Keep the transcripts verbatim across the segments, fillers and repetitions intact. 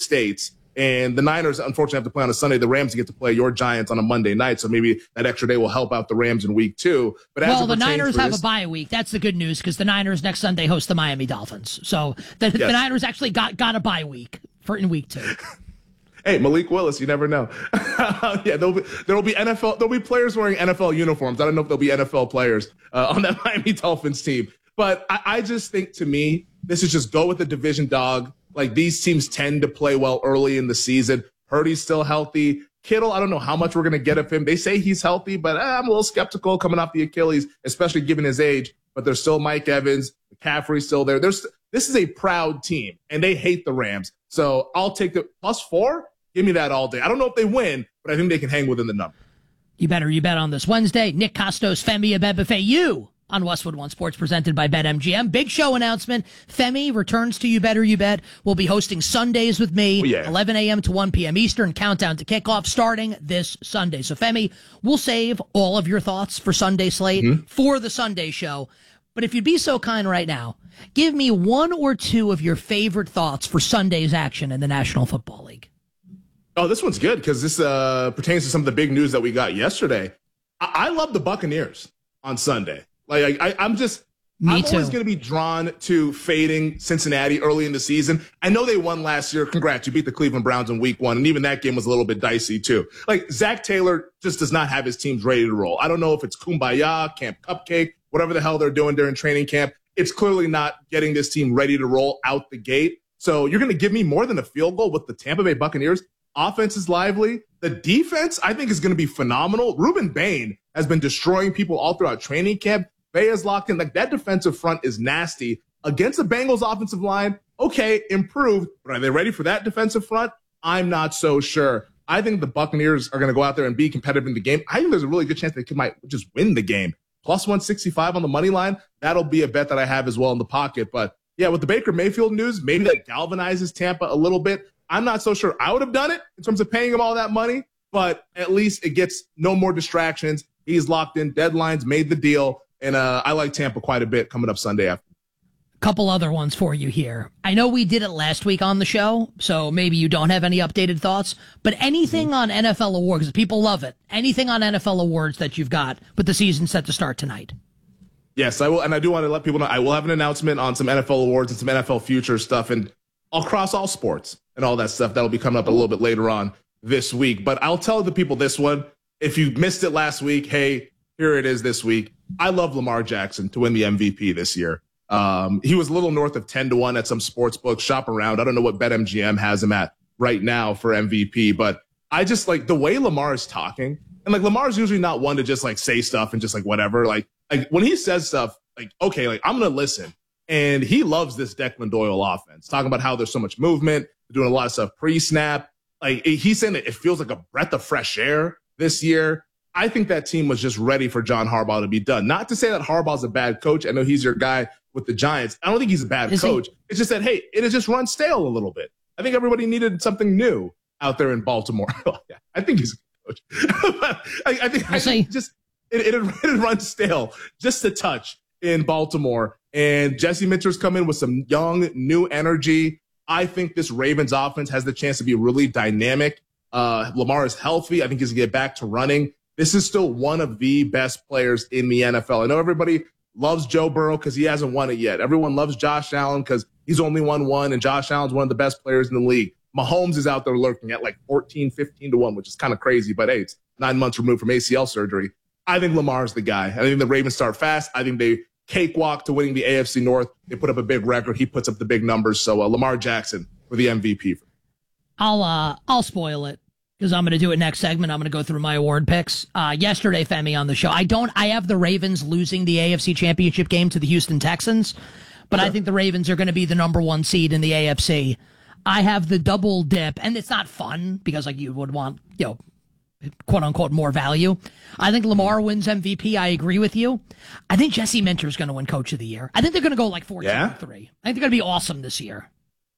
states. And the Niners, unfortunately, have to play on a Sunday. The Rams get to play your Giants on a Monday night. So maybe that extra day will help out the Rams in week two. But as well, the pertains Niners for have this, a bye week. That's the good news because the Niners next Sunday host the Miami Dolphins. So the, yes. the Niners actually got, got a bye week for in week two. Hey, Malik Willis, you never know. yeah, there'll be, there'll be N F L, there'll be players wearing N F L uniforms. I don't know if there'll be N F L players uh, on that Miami Dolphins team. But I, I just think, to me, this is just go with the division dog. Like, these teams tend to play well early in the season. Purdy's still healthy. Kittle, I don't know how much we're going to get of him. They say he's healthy, but eh, I'm a little skeptical coming off the Achilles, especially given his age. But there's still Mike Evans. McCaffrey's still there. There's This is a proud team, and they hate the Rams. So I'll take the plus four. Give me that all day. I don't know if they win, but I think they can hang within the number. You better, you bet on this Wednesday. Nick Costos, Femi Abebefe, you on Westwood One Sports, presented by BetMGM. Big show announcement. Femi returns to You Better You Bet. We'll be hosting Sundays with me, oh, yeah. eleven a.m. to one p.m. Eastern, countdown to kickoff starting this Sunday. So, Femi, we'll save all of your thoughts for Sunday slate mm-hmm. for the Sunday show. But if you'd be so kind right now, give me one or two of your favorite thoughts for Sunday's action in the National Football League. Oh, this one's good because this uh, pertains to some of the big news that we got yesterday. I, I love the Buccaneers on Sunday. Like, I, I'm just, Me I'm too. always going to be drawn to fading Cincinnati early in the season. I know they won last year. Congrats. You beat the Cleveland Browns in week one. And even that game was a little bit dicey too. Like, Zach Taylor just does not have his teams ready to roll. I don't know if it's Kumbaya, Camp Cupcake, whatever the hell they're doing during training camp. It's clearly not getting this team ready to roll out the gate. So you're going to give me more than a field goal with the Tampa Bay Buccaneers. Offense is lively. The defense, I think, is going to be phenomenal. Ruben Bain has been destroying people all throughout training camp. Bay is locked in. Like, that defensive front is nasty. Against the Bengals offensive line, okay, improved. But are they ready for that defensive front? I'm not so sure. I think the Buccaneers are going to go out there and be competitive in the game. I think there's a really good chance they could, might just win the game. Plus one sixty-five on the money line. That'll be a bet that I have as well in the pocket. But, yeah, with the Baker Mayfield news, maybe that galvanizes Tampa a little bit. I'm not so sure I would have done it in terms of paying him all that money, but at least it gets no more distractions. He's locked in. Deadlines, made the deal. And uh, I like Tampa quite a bit coming up Sunday after. Couple other ones for you here. I know we did it last week on the show, so maybe you don't have any updated thoughts, but anything mm-hmm. on N F L awards, because people love it, anything on N F L awards that you've got with the season set to start tonight? Yes, I will. And I do want to let people know I will have an announcement on some N F L awards and some N F L future stuff and across all sports and all that stuff. That'll be coming up a little bit later on this week. But I'll tell the people this one. If you missed it last week, hey, here it is this week. I love Lamar Jackson to win the M V P this year. Um, he was a little north of ten to one at some sports books. Shop around. I don't know what BetMGM has him at right now for M V P, but I just like the way Lamar is talking. And like Lamar's usually not one to just like say stuff and just like whatever. Like, like when he says stuff, like, okay, like I'm going to listen. And he loves this Declan Doyle offense, talking about how there's so much movement, doing a lot of stuff pre-snap. Like he's saying that it feels like a breath of fresh air this year. I think that team was just ready for John Harbaugh to be done. Not to say that Harbaugh's a bad coach. I know he's your guy with the Giants. I don't think he's a bad Is coach. He? It's just that, hey, it has just run stale a little bit. I think everybody needed something new out there in Baltimore. yeah, I think he's a good coach. I, I think, I think just it, it, it had run stale just a touch in Baltimore. And Jesse Minter's come in with some young, new energy. I think this Ravens offense has the chance to be really dynamic. Uh, Lamar is healthy. I think he's going to get back to running. This is still one of the best players in the N F L. I know everybody loves Joe Burrow because he hasn't won it yet. Everyone loves Josh Allen because he's only won one, and Josh Allen's one of the best players in the league. Mahomes is out there lurking at like fourteen, fifteen to one, which is kind of crazy, but hey, it's nine months removed from A C L surgery. I think Lamar's the guy. I think the Ravens start fast. I think they cakewalk to winning the A F C North. They put up a big record. He puts up the big numbers. So uh, Lamar Jackson for the M V P. I'll uh, I'll spoil it because I'm going to do it next segment. I'm going to go through my award picks. Uh, yesterday, Femi, on the show, I don't. I have the Ravens losing the A F C Championship game to the Houston Texans, but okay. I think the Ravens are going to be the number one seed in the A F C. I have the double dip, and it's not fun because like you would want, you know, quote unquote, more value. I think Lamar wins M V P. I agree with you. I think Jesse Minter is going to win Coach of the Year. I think they're going to go like fourteen yeah? three. I think they're going to be awesome this year.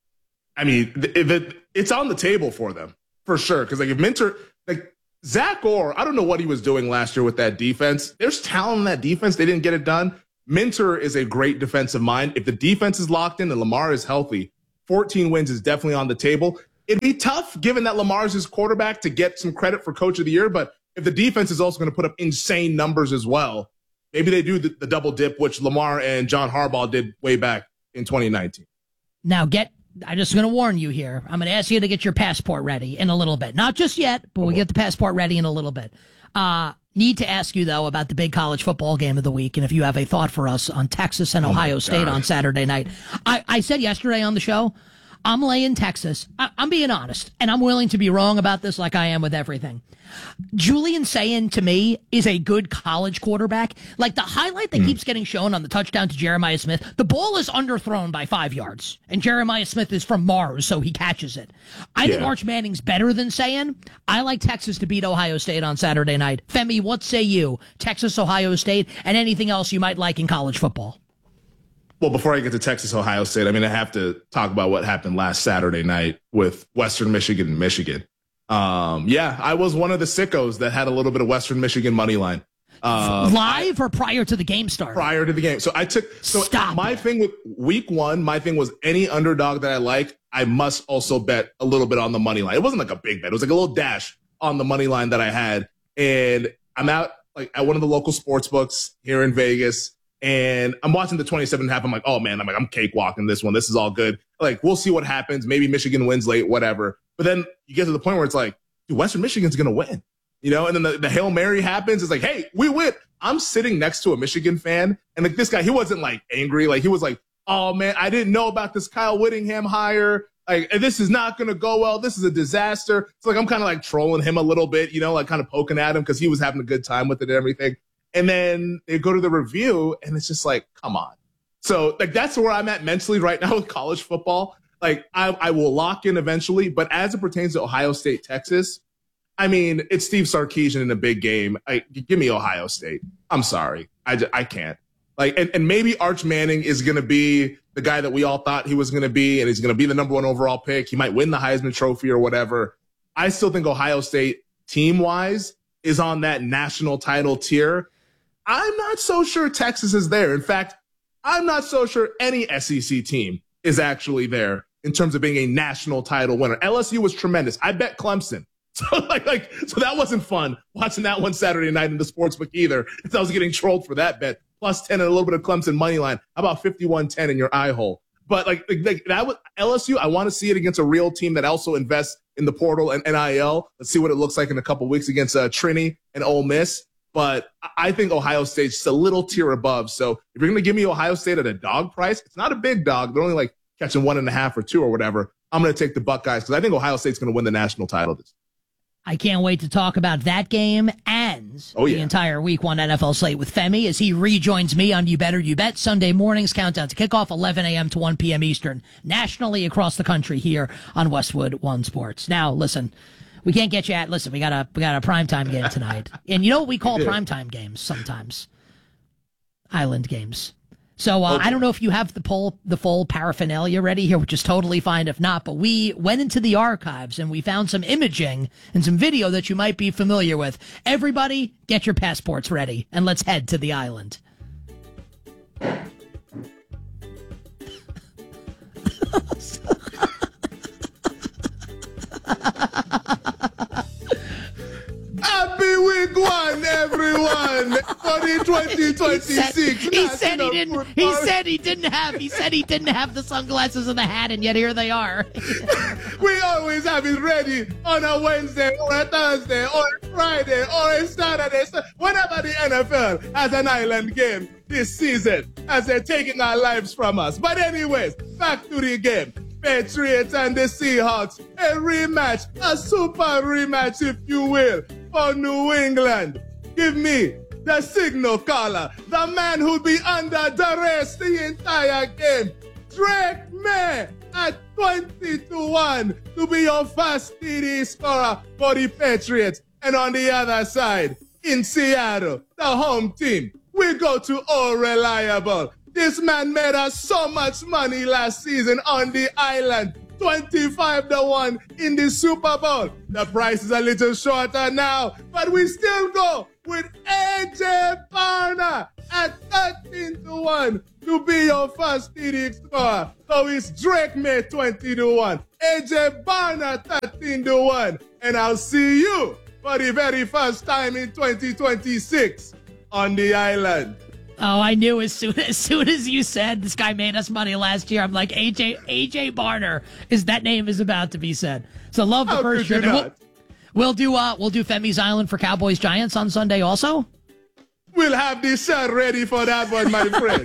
I mean, if it, it's on the table for them for sure. Because like if Minter, like Zach Orr, I don't know what he was doing last year with that defense. There's talent in that defense. They didn't get it done. Minter is a great defensive mind. If the defense is locked in and Lamar is healthy, fourteen wins is definitely on the table. it'd be tough given that Lamar's his quarterback to get some credit for coach of the year. But if the defense is also going to put up insane numbers as well, maybe they do the, the double dip, which Lamar and John Harbaugh did way back in twenty nineteen. Now get, I'm just going to warn you here. I'm going to ask you to get your passport ready in a little bit. Not just yet, but we'll get the passport ready in a little bit. Uh, need to ask you, though, about the big college football game of the week, and if you have a thought for us on Texas and Ohio oh State on Saturday night. I, I said yesterday on the show, I'm laying Texas. I, I'm being honest, and I'm willing to be wrong about this like I am with everything. Julian Sayin, to me, is a good college quarterback. Like the highlight that mm. keeps getting shown on the touchdown to Jeremiah Smith, the ball is underthrown by five yards, and Jeremiah Smith is from Mars, so he catches it. I yeah. think Arch Manning's better than Sayin. I like Texas to beat Ohio State on Saturday night. Femi, what say you? Texas, Ohio State, and anything else you might like in college football? Well, before I get to Texas, Ohio State, I mean, I have to talk about what happened last Saturday night with Western Michigan and Michigan. Um, yeah, I was one of the sickos that had a little bit of Western Michigan money line. Um, Live I, or prior to the game start? Prior to the game. So I took, so Stop my it. thing with week one, my thing was any underdog that I like, I must also bet a little bit on the money line. It wasn't like a big bet. It was like a little dash on the money line that I had. And I'm out like at one of the local sports books here in Vegas. And I'm watching the twenty-seven and a half. I'm like, oh man, I'm like, I'm cakewalking this one. This is all good. Like, we'll see what happens. Maybe Michigan wins late, whatever. But then you get to the point where it's like, dude, Western Michigan's going to win, you know? And then the, the Hail Mary happens. It's like, hey, we win. I'm sitting next to a Michigan fan. And like this guy, he wasn't like angry. Like he was like, oh man, I didn't know about this Kyle Whittingham hire. Like, this is not going to go well. This is a disaster. So like, I'm kind of like trolling him a little bit, you know, like kind of poking at him because he was having a good time with it and everything. And then they go to the review and it's just like, come on. So like, that's where I'm at mentally right now with college football. Like I, I will lock in eventually, but as it pertains to Ohio State, Texas, I mean, it's Steve Sarkisian in a big game. I, give me Ohio State. I'm sorry. I, I can't. Like, and, and maybe Arch Manning is going to be the guy that we all thought he was going to be, and he's going to be the number one overall pick. He might win the Heisman Trophy or whatever. I still think Ohio State, team-wise, is on that national title tier. I'm not so sure Texas is there. In fact, I'm not so sure any S E C team is actually there in terms of being a national title winner. L S U was tremendous. I bet Clemson. So like, like, so that wasn't fun watching that one Saturday night in the sportsbook either. If I was getting trolled for that bet, plus ten and a little bit of Clemson money line. How about fifty-one ten in your eye hole? But like, like, like that was L S U. I want to see it against a real team that also invests in the portal and N I L. Let's see what it looks like in a couple weeks against uh, Trini and Ole Miss. But I think Ohio State's just a little tier above. So if you're going to give me Ohio State at a dog price, it's not a big dog. They're only like catching one and a half or two or whatever. I'm going to take the Buckeyes because I think Ohio State's going to win the national title this year. I can't wait to talk about that game and oh, yeah. the entire week one N F L slate with Femi as he rejoins me on You Better You Bet Sunday mornings, countdown to kickoff eleven a.m. to one p.m. Eastern, nationally across the country here on Westwood One Sports. Now, listen, we can't get you at, listen, we got a, we got a primetime game tonight. And you know what we call primetime games sometimes? Island games. So uh, okay. I don't know if you have the full, the full paraphernalia ready here, which is totally fine if not, but we went into the archives and we found some imaging and some video that you might be familiar with. Everybody, get your passports ready and let's head to the island. Happy week one, everyone, for the twenty twenty-six. He said he, said he didn't. He said he didn't have. He said he didn't have the sunglasses and the hat, and yet here they are. We always have it ready on a Wednesday or a Thursday or a Friday or a Saturday, whenever the N F L has an island game this season, as they're taking our lives from us. But anyways, back to the game. Patriots and the Seahawks, a rematch, a super rematch, if you will, for New England. Give me the signal caller, the man who'll be under duress the entire game, Drake May at twenty to one to be your first T D scorer for the Patriots. And on the other side, in Seattle, the home team, we go to All Reliable. This man made us so much money last season on the island. twenty-five to one in the Super Bowl. The price is a little shorter now, but we still go with A J Barner at thirteen to one to be your first T D scorer. So it's Drake May twenty to one, A J Barner thirteen to one, and I'll see you for the very first time in twenty twenty-six on the island. Oh, I knew as soon as soon as you said this guy made us money last year, I'm like, A J A J Barner is that name is about to be said. So love the How first could you trip. We'll, not? we'll do uh we'll do Femi's Island for Cowboys Giants on Sunday also. We'll have this shirt ready for that one, my friend.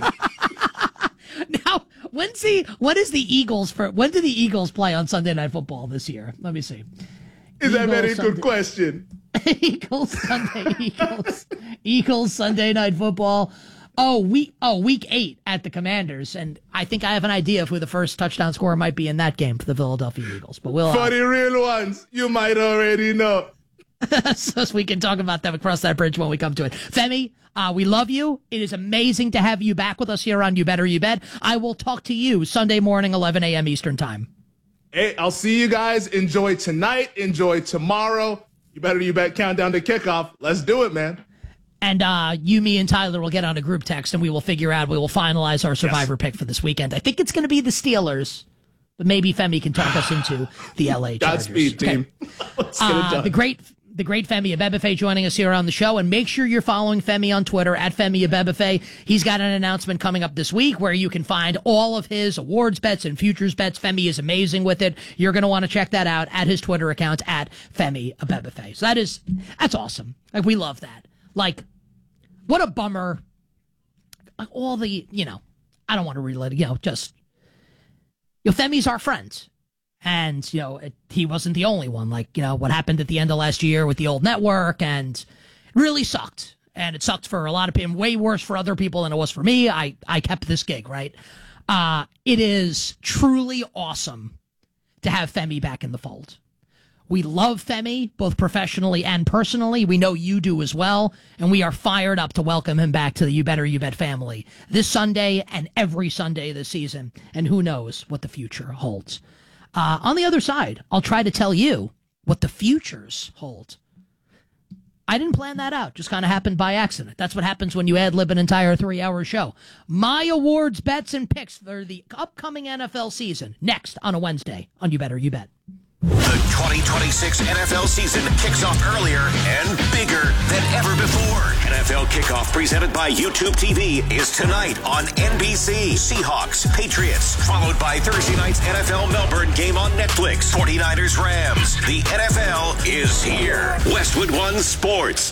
Now, when's the when is the Eagles for when do the Eagles play on Sunday Night Football this year? Let me see. Is a Eagles very Sunday. good question. Eagles Sunday Eagles Eagles Sunday Night Football. Oh, week oh week eight at the Commanders, and I think I have an idea of who the first touchdown scorer might be in that game for the Philadelphia Eagles. But we'll uh, For the real ones, you might already know. so we can talk about them across that bridge when we come to it. Femi, uh, we love you. It is amazing to have you back with us here on You Better You Bet. I will talk to you Sunday morning, eleven a.m. Eastern time. Hey, I'll see you guys. Enjoy tonight. Enjoy tomorrow. You Better You Bet countdown to kickoff. Let's do it, man. And uh, you, me, and Tyler will get on a group text, and we will figure out, we will finalize our Survivor yes. pick for this weekend. I think it's going to be the Steelers, but maybe Femi can talk us into the L A Chargers. Godspeed, team. Okay. Let's get it uh, done. The great... The great Femi Abebefe joining us here on the show. And make sure you're following Femi on Twitter at Femi Abebefe. He's got an announcement coming up this week where you can find all of his awards bets and futures bets. Femi is amazing with it. You're going to want to check that out at his Twitter account at Femi Abebefe. So that is, that's awesome. Like, we love that. Like, what a bummer. Like, all the, you know, I don't want to relate it, you know, just, you know, Femi's our friend. And, you know, it, he wasn't the only one. Like, you know, what happened at the end of last year with the old network, and it really sucked. And it sucked for a lot of people, way worse for other people than it was for me. I, I kept this gig, right? Uh, it is truly awesome to have Femi back in the fold. We love Femi, both professionally and personally. We know you do as well. And we are fired up to welcome him back to the You Better You Bet family this Sunday and every Sunday this season. And who knows what the future holds. Uh, on the other side, I'll try to tell you what the futures hold. I didn't plan that out. Just kind of happened by accident. That's what happens when you ad-lib an entire three-hour show. My awards, bets, and picks for the upcoming N F L season. Next on a Wednesday on You Better You Bet. The twenty twenty-six N F L season kicks off earlier and bigger than ever before. N F L Kickoff presented by YouTube T V is tonight on N B C. Seahawks, Patriots, followed by Thursday night's N F L Melbourne game on Netflix. forty-niners, Rams. The N F L is here. Westwood One Sports.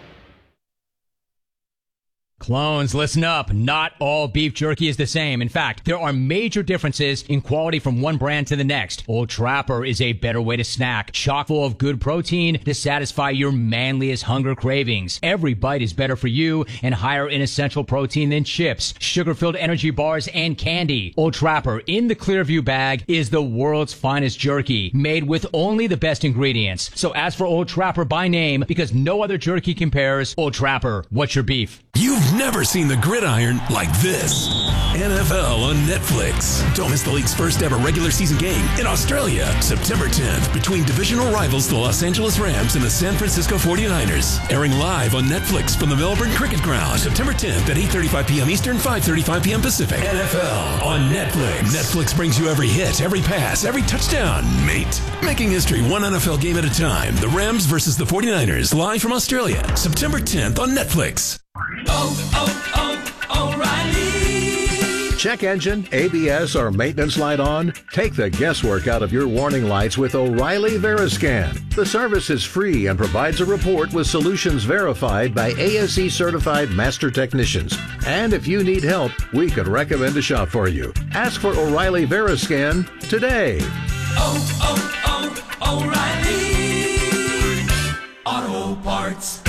Clones, listen up. Not all beef jerky is the same. In fact, there are major differences in quality from one brand to the next. Old Trapper is a better way to snack, chock full of good protein to satisfy your manliest hunger cravings. Every bite is better for you and higher in essential protein than chips, sugar-filled energy bars, and candy. Old Trapper in the Clearview bag is the world's finest jerky, made with only the best ingredients. So ask for Old Trapper by name because no other jerky compares. Old Trapper, what's your beef? You've never seen the gridiron like this. N F L on Netflix. Don't miss the league's first ever regular season game in Australia, September tenth, between divisional rivals the Los Angeles Rams and the San Francisco forty-niners. Airing live on Netflix from the Melbourne Cricket Ground, September tenth at eight thirty-five p.m. Eastern, five thirty-five p.m. Pacific. N F L on Netflix. Netflix brings you every hit, every pass, every touchdown, mate. Making history one N F L game at a time. The Rams versus the forty-niners, live from Australia, September tenth on Netflix. Oh, oh, oh, O'Reilly. Check engine, A B S, or maintenance light on? Take the guesswork out of your warning lights with O'Reilly Veriscan. The service is free and provides a report with solutions verified by A S E certified master technicians. And if you need help, we could recommend a shop for you. Ask for O'Reilly Veriscan today. Oh, oh, oh, O'Reilly Auto Parts.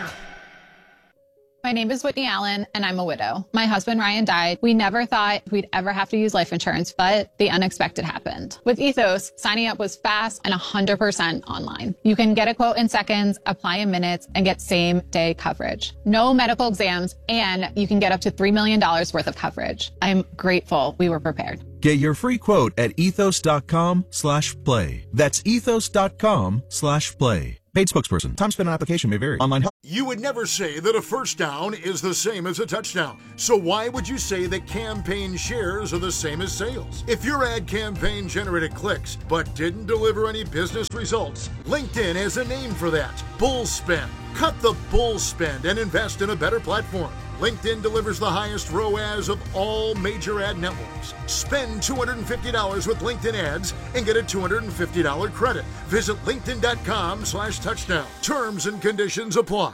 My name is Whitney Allen, and I'm a widow. My husband, Ryan, died. We never thought we'd ever have to use life insurance, but the unexpected happened. With Ethos, signing up was fast and one hundred percent online. You can get a quote in seconds, apply in minutes, and get same-day coverage. No medical exams, and you can get up to three million dollars worth of coverage. I'm grateful we were prepared. Get your free quote at ethos.com slash play. That's ethos.com slash play. Paid spokesperson. Time spent on application may vary. Online help. You would never say that a first down is the same as a touchdown. So why would you say that campaign shares are the same as sales? If your ad campaign generated clicks but didn't deliver any business results, LinkedIn has a name for that. Bull spend. Cut the bull spend and invest in a better platform. LinkedIn delivers the highest R O A S of all major ad networks. Spend two hundred fifty dollars with LinkedIn ads and get a two hundred fifty dollars credit. Visit linkedin.com slash touchdown. Terms and conditions apply.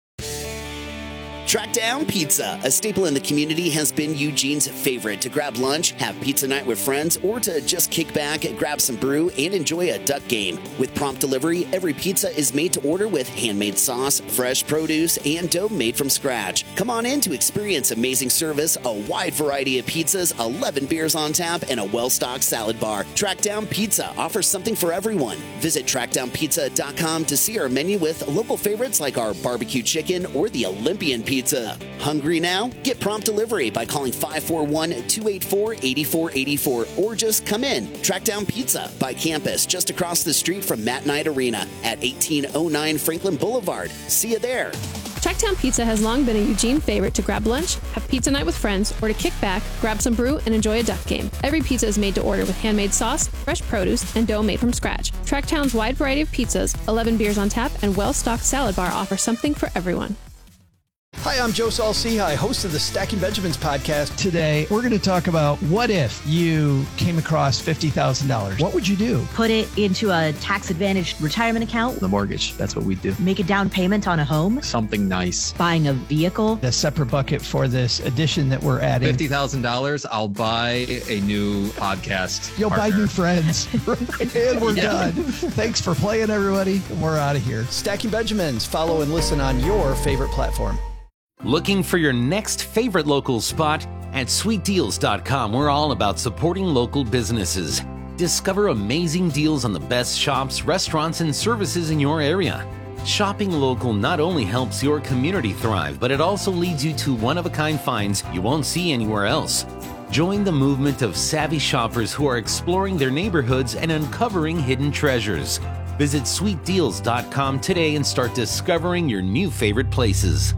Trackdown Pizza, a staple in the community, has been Eugene's favorite to grab lunch, have pizza night with friends, or to just kick back, grab some brew, and enjoy a duck game. With prompt delivery, every pizza is made to order with handmade sauce, fresh produce, and dough made from scratch. Come on in to experience amazing service, a wide variety of pizzas, eleven beers on tap, and a well-stocked salad bar. Trackdown Pizza offers something for everyone. Visit trackdown pizza dot com to see our menu with local favorites like our barbecue chicken or the Olympian pizza. Hungry now? Get prompt delivery by calling five four one, two eight four, eight four eight four or just come in. Trackdown Pizza by campus just across the street from Matt Knight Arena at eighteen oh nine Franklin Boulevard. See you there. Trackdown Pizza has long been a Eugene favorite to grab lunch, have pizza night with friends, or to kick back, grab some brew, and enjoy a duck game. Every pizza is made to order with handmade sauce, fresh produce, and dough made from scratch. Tracktown's wide variety of pizzas, eleven beers on tap, and well-stocked salad bar offer something for everyone. Hi, I'm Joe Saul-Sehy, host of the Stacking Benjamins podcast. Today, we're going to talk about what if you came across fifty thousand dollars. What would you do? Put it into a tax-advantaged retirement account. The mortgage, that's what we do. Make a down payment on a home. Something nice. Buying a vehicle. A separate bucket for this addition that we're adding. fifty thousand dollars, I'll buy a new podcast You'll partner. buy new friends. And we're Yeah. done. Thanks for playing, everybody. We're out of here. Stacking Benjamins. Follow and listen on your favorite platform. Looking for your next favorite local spot? At sweet deals dot com, we're all about supporting local businesses. Discover amazing deals on the best shops, restaurants, and services in your area. Shopping local not only helps your community thrive, but it also leads you to one-of-a-kind finds you won't see anywhere else. Join the movement of savvy shoppers who are exploring their neighborhoods and uncovering hidden treasures. Visit sweet deals dot com today and start discovering your new favorite places.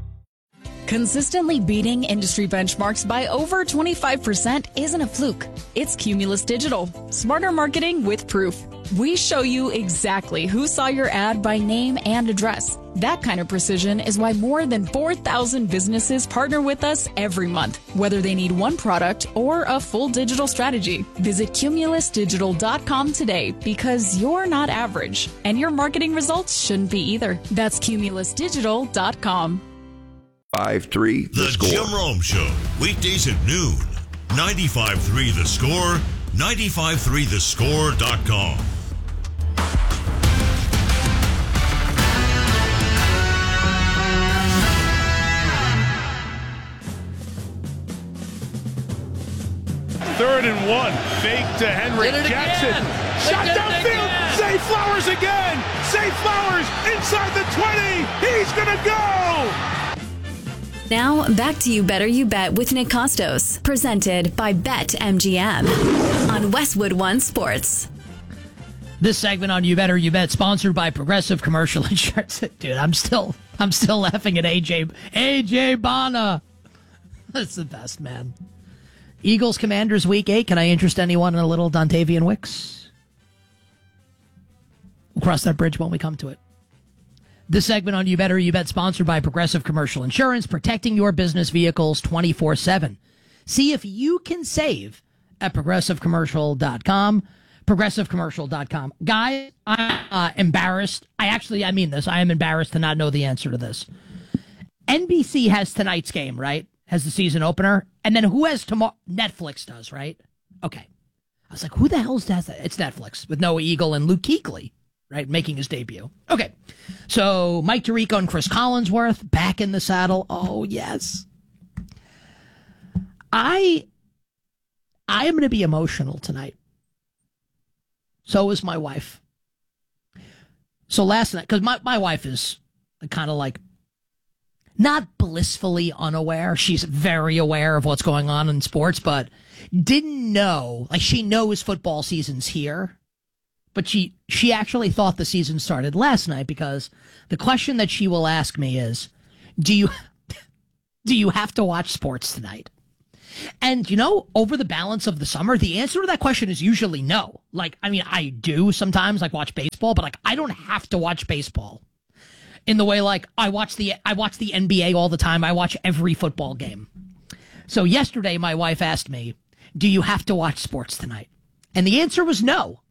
Consistently beating industry benchmarks by over twenty-five percent isn't a fluke. It's Cumulus Digital. Smarter marketing with proof. We show you exactly who saw your ad by name and address. That kind of precision is why more than four thousand businesses partner with us every month, whether they need one product or a full digital strategy. Visit cumulus digital dot com today because you're not average, and your marketing results shouldn't be either. That's cumulus digital dot com. five three The, the Score. Jim Rome Show, weekdays at noon. ninety-five three The Score, ninety-five three the score dot com. Third and one. Fake to Henry Jackson. Shot downfield. Zay Flowers again. Zay Flowers inside the twenty. He's going to go. Now, back to You Better You Bet with Nick Costos, presented by BetMGM on Westwood One Sports. This segment on You Better You Bet, sponsored by Progressive Commercial Insurance. Dude, I'm still, I'm still laughing at A J, A J Bana. That's the best, man. Eagles Commanders Week eight. Can I interest anyone in a little Dontavian Wicks? We'll cross that bridge when we come to it. This segment on You Better You Bet, sponsored by Progressive Commercial Insurance, protecting your business vehicles twenty-four seven. See if you can save at progressive commercial dot com. progressive commercial dot com. Guys, I'm uh, embarrassed. I actually, I mean this. I am embarrassed to not know the answer to this. N B C has tonight's game, right? Has the season opener. And then who has tomorrow? Netflix does, right? Okay. I was like, who the hell does that? It's Netflix with Noah Eagle and Luke Kuechly, right? Making his debut. Okay. So Mike Tirico and Chris Collinsworth back in the saddle. Oh, yes. I, I am going to be emotional tonight. So is my wife. So last night, because my, my wife is kind of like, not blissfully unaware. She's very aware of what's going on in sports, but didn't know, like she knows football season's here, but she she actually thought the season started last night because the question that she will ask me is, do you do you have to watch sports tonight? And, you know, over the balance of the summer, the answer to that question is usually no. Like, I mean, I do sometimes, like, watch baseball, but, like, I don't have to watch baseball in the way, like, I watch the I watch the N B A all the time. I watch every football game. So yesterday, my wife asked me, do you have to watch sports tonight? And the answer was no.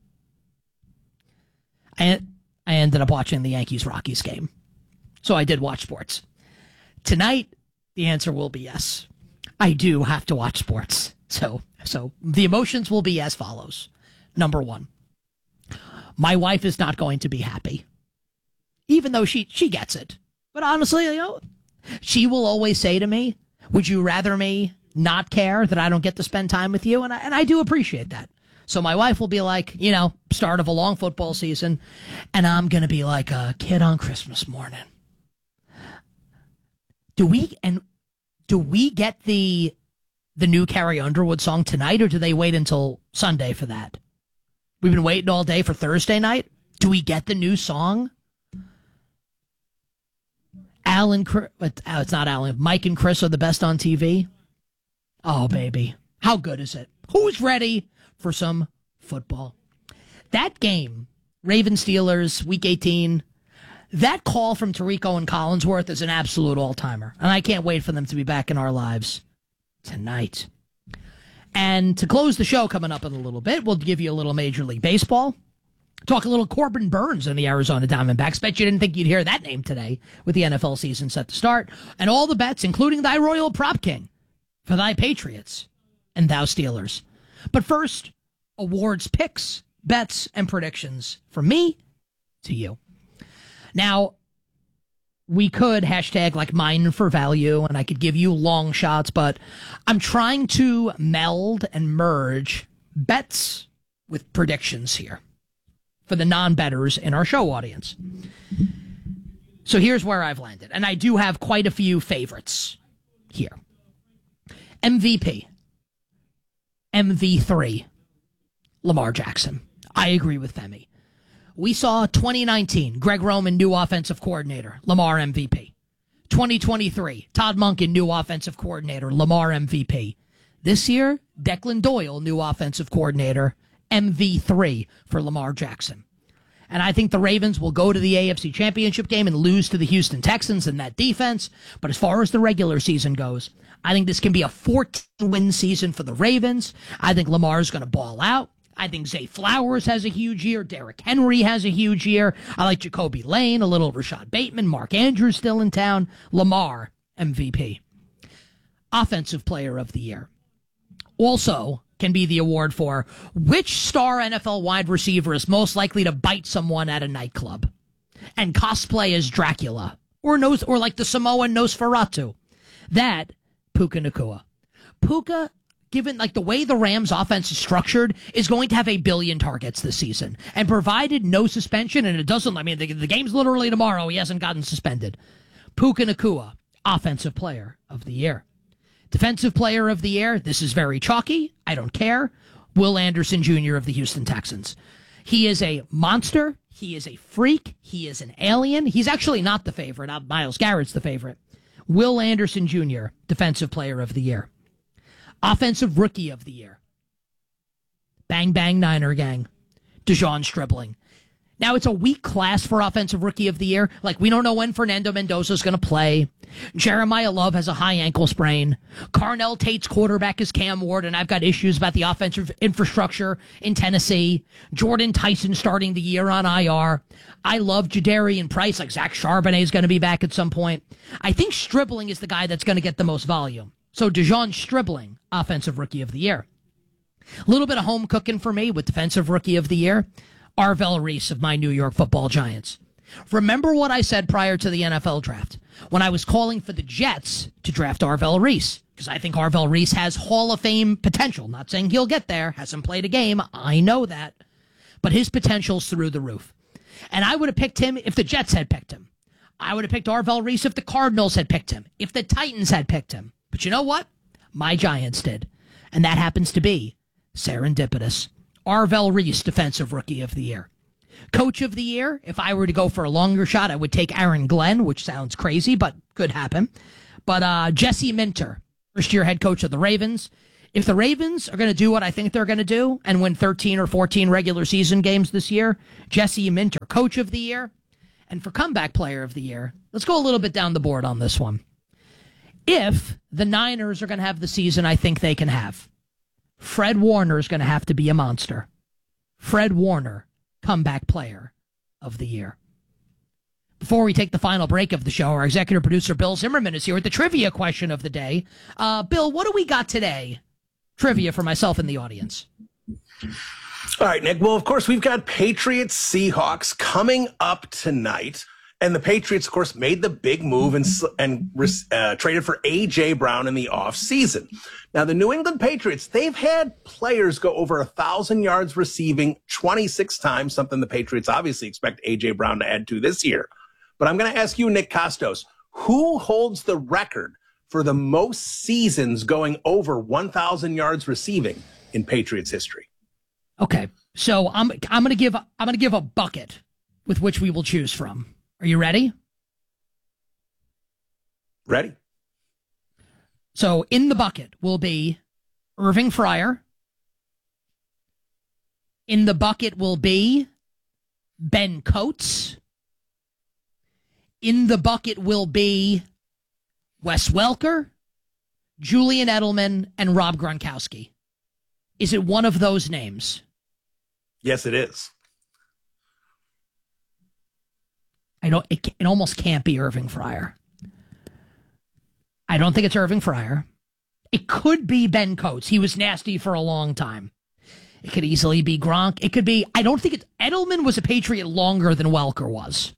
I, I ended up watching the Yankees-Rockies game. So I did watch sports. Tonight, the answer will be yes. I do have to watch sports. So, so the emotions will be as follows. Number one, my wife is not going to be happy, even though she, she gets it. But honestly, you know, she will always say to me, would you rather me not care that I don't get to spend time with you? And I, and I do appreciate that. So my wife will be like, you know, start of a long football season, and I'm going to be like a kid on Christmas morning. Do we, and do we get the the new Carrie Underwood song tonight, or do they wait until Sunday for that? We've been waiting all day for Thursday night. Do we get the new song? Alan, oh, it's not Alan. Mike and Chris are the best on T V. Oh, baby. How good is it? Who's ready for some football? That game, Ravens Steelers, week eighteen, that call from Tirico and Collinsworth is an absolute all-timer. And I can't wait for them to be back in our lives tonight. And to close the show coming up in a little bit, we'll give you a little Major League Baseball. Talk a little Corbin Burns and the Arizona Diamondbacks. Bet you didn't think you'd hear that name today with the N F L season set to start. And all the bets, including thy Royal Prop King for thy Patriots and thou Steelers. But first, awards picks, bets, and predictions from me to you. Now, we could hashtag like mine for value, and I could give you long shots, but I'm trying to meld and merge bets with predictions here for the non-bettors in our show audience. So here's where I've landed, and I do have quite a few favorites here. M V P. M V three. Lamar Jackson. I agree with Femi. We saw twenty nineteen, Greg Roman, new offensive coordinator, Lamar M V P. twenty twenty-three, Todd Monken, new offensive coordinator, Lamar M V P. This year, Declan Doyle, new offensive coordinator, M V three for Lamar Jackson. And I think the Ravens will go to the A F C Championship game and lose to the Houston Texans in that defense. But as far as the regular season goes, I think this can be a fourteen-win season for the Ravens. I think Lamar's going to ball out. I think Zay Flowers has a huge year. Derrick Henry has a huge year. I like Jacoby Lane, a little Rashad Bateman. Mark Andrews still in town. Lamar, M V P. Offensive Player of the Year. Also can be the award for which star N F L wide receiver is most likely to bite someone at a nightclub and cosplay as Dracula or nose, or like the Samoan Nosferatu. That, Puka Nacua. Puka, given like the way the Rams offense is structured, is going to have a billion targets this season. And provided no suspension, and it doesn't, I mean, the, the game's literally tomorrow, he hasn't gotten suspended. Puka Nacua, Offensive Player of the Year. Defensive Player of the Year, this is very chalky, I don't care. Will Anderson Junior of the Houston Texans. He is a monster, he is a freak, he is an alien. He's actually not the favorite, Myles Garrett's the favorite. Will Anderson Junior, Defensive Player of the Year. Offensive Rookie of the Year. Bang Bang Niner Gang. Dejon Stribling. Now, it's a weak class for Offensive Rookie of the Year. Like, we don't know when Fernando Mendoza is going to play. Jeremiah Love has a high ankle sprain. Carnell Tate's quarterback is Cam Ward, and I've got issues about the offensive infrastructure in Tennessee. Jordan Tyson starting the year on I R. I love Jadarian Price. Like, Zach Charbonnet is going to be back at some point. I think Stribling is the guy that's going to get the most volume. So, Dejon Stribling, Offensive Rookie of the Year. A little bit of home cooking for me with Defensive Rookie of the Year. Arvell Reese of my New York Football Giants. Remember what I said prior to the N F L draft when I was calling for the Jets to draft Arvell Reese, because I think Arvell Reese has Hall of Fame potential. Not saying he'll get there, hasn't played a game, I know that, but his potential's through the roof. And I would have picked him if the Jets had picked him. I would have picked Arvell Reese if the Cardinals had picked him, if the Titans had picked him. But you know what? My Giants did. And that happens to be serendipitous. Arvell Reese, Defensive Rookie of the Year. Coach of the Year, if I were to go for a longer shot, I would take Aaron Glenn, which sounds crazy, but could happen. But uh, Jesse Minter, first-year head coach of the Ravens. If the Ravens are going to do what I think they're going to do and win thirteen or fourteen regular season games this year, Jesse Minter, Coach of the Year. And for Comeback Player of the Year, let's go a little bit down the board on this one. If the Niners are going to have the season I think they can have, Fred Warner is going to have to be a monster. Fred Warner, Comeback Player of the Year. Before we take the final break of the show, our executive producer Bill Zimmerman is here with the trivia question of the day. Uh, Bill, what do we got today? Trivia for myself and the audience. All right, Nick. Well, of course, we've got Patriots Seahawks coming up tonight. And the Patriots, of course, made the big move and and uh, traded for A J. Brown in the offseason. Now, the New England Patriots, they've had players go over one thousand yards receiving twenty-six times, something the Patriots obviously expect A J. Brown to add to this year. But I'm going to ask you, Nick Kostos, who holds the record for the most seasons going over one thousand yards receiving in Patriots history? Okay, so I'm I'm going to give I'm going to give a bucket with which we will choose from. Are you ready? Ready. So in the bucket will be Irving Fryer. In the bucket will be Ben Coates. In the bucket will be Wes Welker, Julian Edelman, and Rob Gronkowski. Is it one of those names? Yes, it is. I don't. It, it almost can't be Irving Fryer. I don't think it's Irving Fryer. It could be Ben Coates. He was nasty for a long time. It could easily be Gronk. It could be. I don't think it's Edelman was a Patriot longer than Welker was.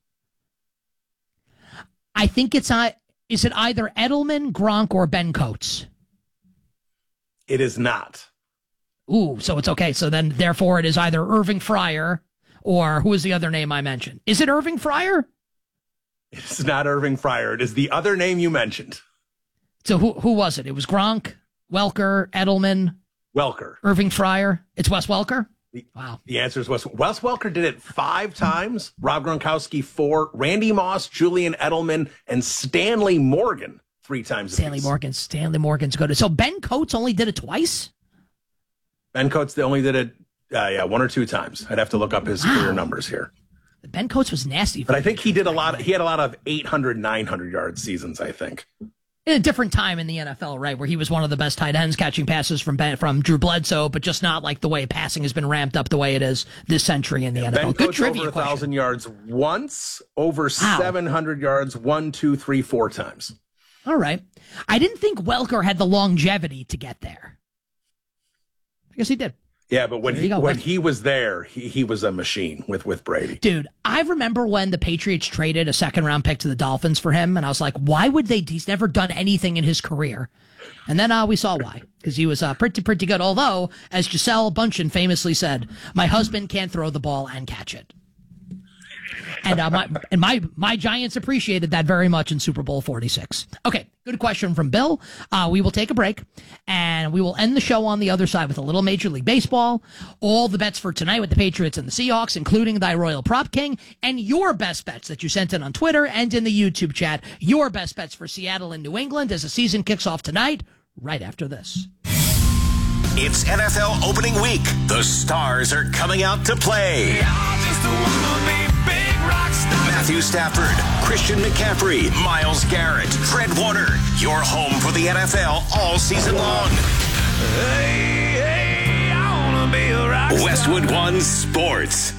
I think it's. Uh, is it either Edelman, Gronk, or Ben Coates? It is not. Ooh, so it's okay. So then, therefore, it is either Irving Fryer. Or who is the other name I mentioned? Is it Irving Fryer? It's not Irving Fryer. It is the other name you mentioned. So who who was it? It was Gronk, Welker, Edelman. Welker. Irving Fryer. It's Wes Welker? The, wow. The answer is Wes. Wes Welker did it five times. Rob Gronkowski four. Randy Moss, Julian Edelman, and Stanley Morgan three times. Stanley Morgan. Stanley Morgan's good. So Ben Coates only did it twice? Ben Coates only did it Uh, yeah, one or two times. I'd have to look up his wow. career numbers here. Ben Coates was nasty. But I think he did a lot. Of, he had a lot of eight hundred, nine hundred yard seasons, I think. In a different time in the N F L, right, where he was one of the best tight ends catching passes from from Drew Bledsoe, but just not like the way passing has been ramped up the way it is this century in the yeah, N F L. Ben Good Coates trivia over question. one thousand yards once, over wow. seven hundred yards one, two, three, four times. All right. I didn't think Welker had the longevity to get there. I guess he did. Yeah, but when he when he was there, he, he was a machine with, with Brady. Dude, I remember when the Patriots traded a second round pick to the Dolphins for him, and I was like, why would they? He's never done anything in his career. And then uh, we saw why, because he was uh, pretty, pretty good. Although, as Gisele Bundchen famously said, my husband can't throw the ball and catch it. And uh, my and my my Giants appreciated that very much in Super Bowl forty-six. Okay, good question from Bill. Uh, we will take a break, and we will end the show on the other side with a little Major League Baseball, all the bets for tonight with the Patriots and the Seahawks, including thy Royal Prop King, and your best bets that you sent in on Twitter and in the YouTube chat. Your best bets for Seattle and New England as the season kicks off tonight, right after this. It's N F L opening week. The stars are coming out to play. Matthew Stafford, Christian McCaffrey, Myles Garrett, Fred Warner. Your home for the N F L all season long. Hey, hey, I wanna be a rock star. Westwood One Sports.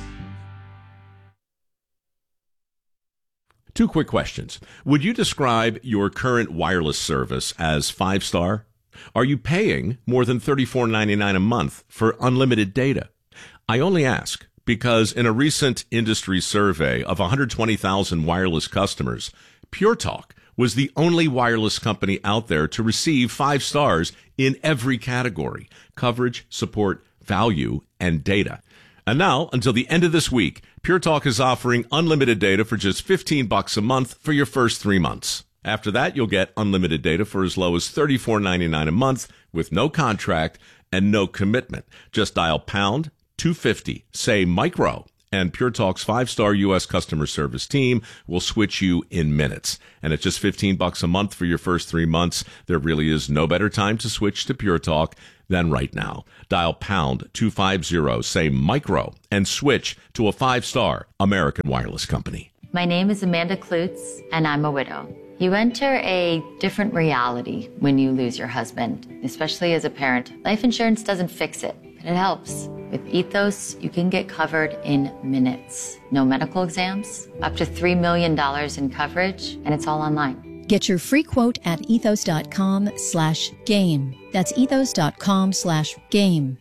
Two quick questions. Would you describe your current wireless service as five-star? Are you paying more than thirty-four ninety-nine a month for unlimited data? I only ask because in a recent industry survey of one hundred twenty thousand wireless customers, Pure Talk was the only wireless company out there to receive five stars in every category: coverage, support, value, and data. And now, until the end of this week, Pure Talk is offering unlimited data for just fifteen bucks a month for your first three months. After that, you'll get unlimited data for as low as thirty-four ninety-nine a month with no contract and no commitment. Just dial pound two fifty. Say micro, and Pure Talk's five-star U S customer service team will switch you in minutes. And at just fifteen bucks a month for your first three months, there really is no better time to switch to Pure Talk than right now. Dial pound two fifty, say micro, and switch to a five-star American Wireless company. My name is Amanda Klutz, and I'm a widow. You enter a different reality when you lose your husband, especially as a parent. Life insurance doesn't fix it, but it helps. With Ethos, you can get covered in minutes. No medical exams, up to three million dollars in coverage, and it's all online. Get your free quote at ethos.com slash game. That's ethos.com slash game.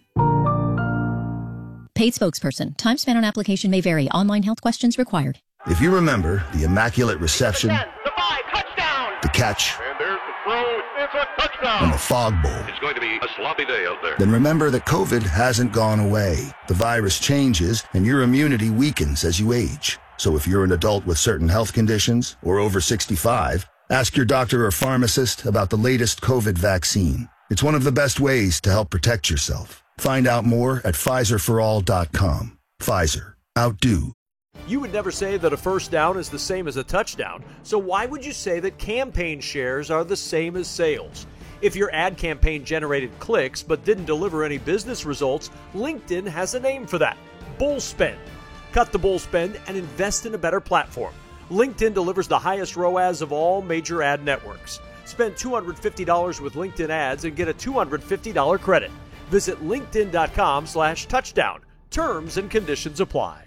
Paid spokesperson. Time spent on application may vary. Online health questions required. If you remember the immaculate reception, the five, touchdown, the catch, and there's the throw, it's a touchdown, and the fog bowl, it's going to be a sloppy day out there. Then remember that COVID hasn't gone away. The virus changes, and your immunity weakens as you age. So if you're an adult with certain health conditions or over sixty-five, ask your doctor or pharmacist about the latest COVID vaccine. It's one of the best ways to help protect yourself. Find out more at Pfizer for all dot com. Pfizer. Outdo. You would never say that a first down is the same as a touchdown, so why would you say that campaign shares are the same as sales? If your ad campaign generated clicks but didn't deliver any business results, LinkedIn has a name for that: bull spend. Cut the bull spend and invest in a better platform. LinkedIn delivers the highest R O A S of all major ad networks. Spend two hundred fifty dollars with LinkedIn ads and get a two hundred fifty dollars credit. Visit linkedin.com slash touchdown. Terms and conditions apply.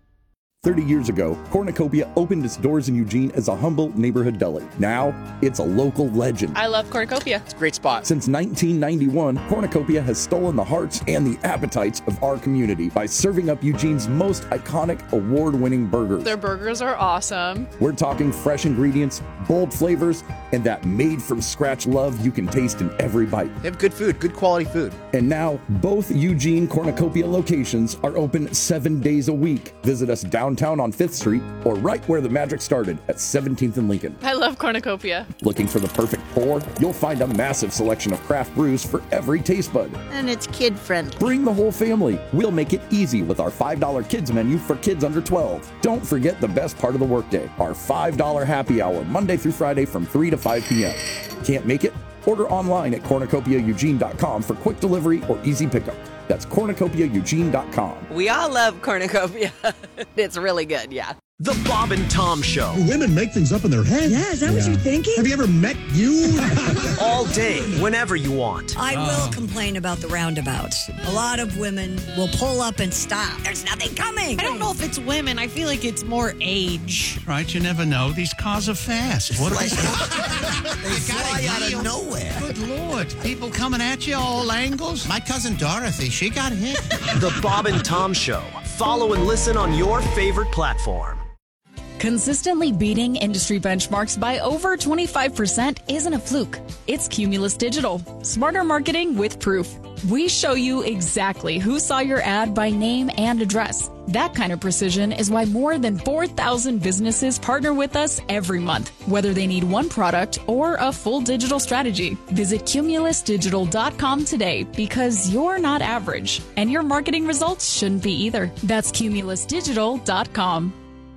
thirty years ago, Cornucopia opened its doors in Eugene as a humble neighborhood deli. Now, it's a local legend. I love Cornucopia. It's a great spot. Since nineteen ninety-one, Cornucopia has stolen the hearts and the appetites of our community by serving up Eugene's most iconic award-winning burgers. Their burgers are awesome. We're talking fresh ingredients, bold flavors, and that made-from-scratch love you can taste in every bite. They have good food, good quality food. And now, both Eugene Cornucopia locations are open seven days a week. Visit us down downtown on fifth Street, or right where the magic started at seventeenth and Lincoln. I love Cornucopia. Looking for the perfect pour? You'll find a massive selection of craft brews for every taste bud. And it's kid-friendly. Bring the whole family. We'll make it easy with our five dollar kids menu for kids under twelve. Don't forget the best part of the workday, our five dollar happy hour, Monday through Friday from three to five p.m. Can't make it? Order online at cornucopia eugene dot com for quick delivery or easy pickup. That's cornucopia eugene dot com. We all love Cornucopia. It's really good, yeah. The Bob and Tom Show. Women make things up in their heads. Yeah, is that yeah. what you're thinking? Have you ever met you? All day, whenever you want. I uh. will complain about the roundabouts. A lot of women will pull up and stop. There's nothing coming. I don't know if it's women. I feel like it's more age. Right, you never know. These cars are fast. What are they? They fly out of nowhere. Good Lord. People coming at you all angles. My cousin Dorothy, she got hit. The Bob and Tom Show. Follow and listen on your favorite platform. Consistently beating industry benchmarks by over twenty-five percent isn't a fluke. It's Cumulus Digital. Smarter marketing with proof. We show you exactly who saw your ad by name and address. That kind of precision is why more than four thousand businesses partner with us every month, whether they need one product or a full digital strategy. Visit cumulus digital dot com today, because you're not average, and your marketing results shouldn't be either. That's cumulus digital dot com.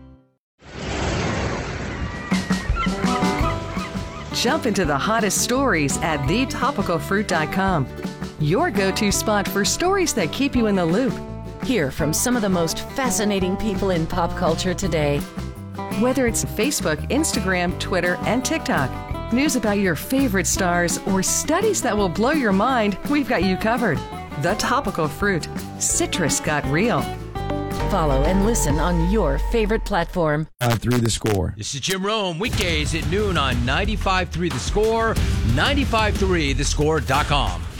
Jump into the hottest stories at the topical fruit dot com. Your go-to spot for stories that keep you in the loop. Hear from some of the most fascinating people in pop culture today. Whether it's Facebook, Instagram, Twitter, and TikTok, news about your favorite stars, or studies that will blow your mind, we've got you covered. The Topical Fruit. Citrus got real. Follow and listen on your favorite platform. Uh, through the Score. This is Jim Rome, weekdays at noon on ninety-five point three The Score, ninety-five point three the score dot com.